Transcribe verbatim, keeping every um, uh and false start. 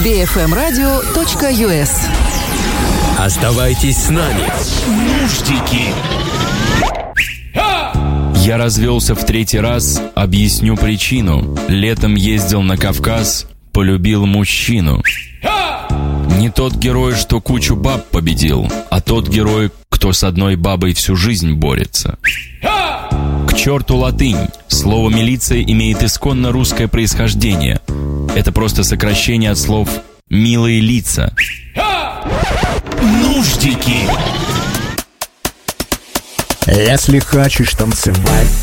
би эф эм радио точка ю эс. Оставайтесь с нами. Нуждики. Я развелся в третий раз, объясню причину. Летом ездил на Кавказ, полюбил мужчину. Не тот герой, что кучу баб победил, а тот герой, кто с одной бабой всю жизнь борется. К черту латынь. Слово «милиция» имеет исконно русское происхождение. Это просто сокращение от слов «милые лица». Нуждики. Если хочешь танцевать,